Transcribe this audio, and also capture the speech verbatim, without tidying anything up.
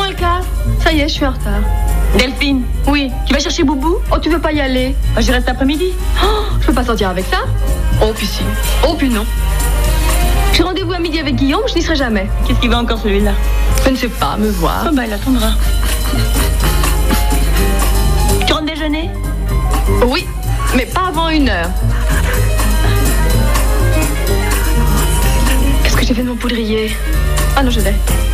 moins le quart. Ça y est, je suis en retard. Delphine. Oui. Tu vas chercher Boubou? Oh, tu veux pas y aller? Moi, j'y reste après-midi. Oh, je peux pas sortir avec ça? Oh, puis si. Oh, puis non. J'ai rendez-vous à midi avec Guillaume, je n'y serai jamais. Qu'est-ce qu'il va encore celui-là? Je ne sais pas, me voir. Oh, bah, il attendra. Tu rentres déjeuner? Oui, mais pas avant une heure. Qu'est-ce que j'ai fait de mon poudrier? Ah non, je vais.